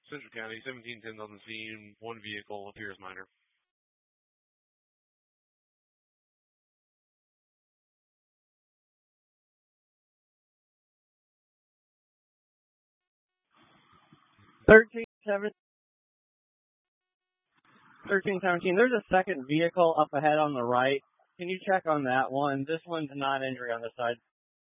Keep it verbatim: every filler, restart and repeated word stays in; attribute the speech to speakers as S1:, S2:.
S1: Central County, seventeen ten on the scene. One vehicle appears minor.
S2: thirteen seventeen. thirteen seventeen. There's a second vehicle up ahead on the right. Can you check on that one? This one's not injury on this side.